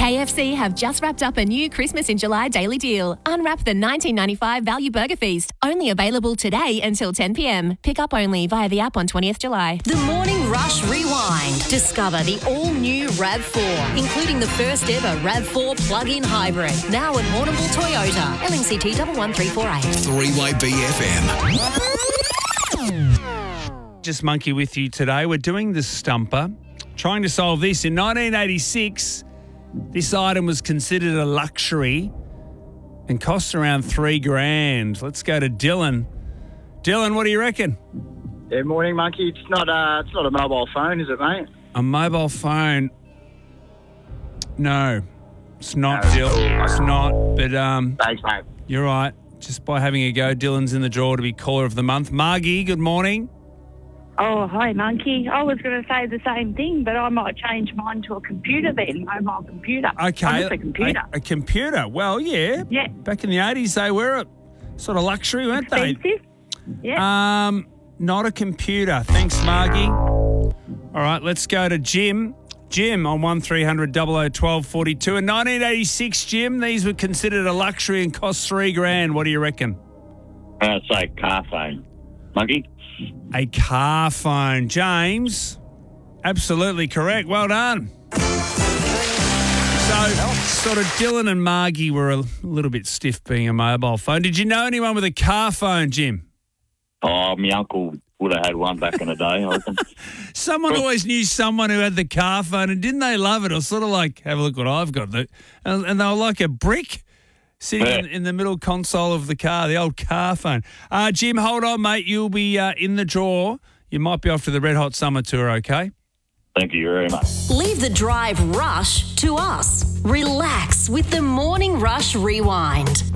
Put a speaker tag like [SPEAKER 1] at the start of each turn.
[SPEAKER 1] KFC have just wrapped up a new Christmas in July daily deal. Unwrap the $19.95 value burger feast. Only available today until 10 p.m. Pick up only via the app on 20th July.
[SPEAKER 2] The Morning Rush Rewind. Discover the all-new RAV4, including the first ever RAV4 plug-in hybrid. Now at Warrnambool Toyota. LNCT 11348.
[SPEAKER 3] Three-way BFM.
[SPEAKER 4] Just Monkey with you today. We're doing the Stumper, trying to solve this. In 1986, this item was considered a luxury and cost around $3,000. Let's go to Dylan. Dylan, what do you reckon?
[SPEAKER 5] Yeah, morning, Monkey. It's not a mobile phone, is it, mate?
[SPEAKER 4] A mobile phone? No, it's not, Dylan. It's not. But
[SPEAKER 5] Thanks, mate.
[SPEAKER 4] you're right. Just by having a go, Dylan's in the draw to be Caller of the Month. Margie, good morning.
[SPEAKER 6] Oh, hi, Monkey. I was going to say the same thing, but I might change mine to a computer then, mobile computer.
[SPEAKER 4] Okay.
[SPEAKER 6] Oh, just a computer.
[SPEAKER 4] A computer. Well, yeah.
[SPEAKER 6] Yeah.
[SPEAKER 4] Back in the 80s, they were a sort of luxury, weren't they?
[SPEAKER 6] Expensive? Yeah.
[SPEAKER 4] Not a computer. Thanks, Margie. All right, let's go to Jim. Jim on 1300 00 1242. In 1986, Jim, these were considered a luxury and cost $3,000. What do you reckon?
[SPEAKER 7] I'd say car phone. Monkey?
[SPEAKER 4] A car phone. James, absolutely correct. Well done. So, sort of Dylan and Margie were a little bit stiff being a mobile phone. Did you know anyone with a car phone, Jim?
[SPEAKER 7] Oh, my uncle would have had one back in the day, I reckon.
[SPEAKER 4] Someone always knew someone who had the car phone, and didn't they love it? It was sort of like, have a look what I've got. And they were like a brick sitting in the middle console of the car, the old car phone. Jim, hold on, mate. You'll be in the draw. You might be off to the Red Hot Summer Tour, okay?
[SPEAKER 7] Thank you very much.
[SPEAKER 2] Leave the drive rush to us. Relax with the Morning Rush Rewind.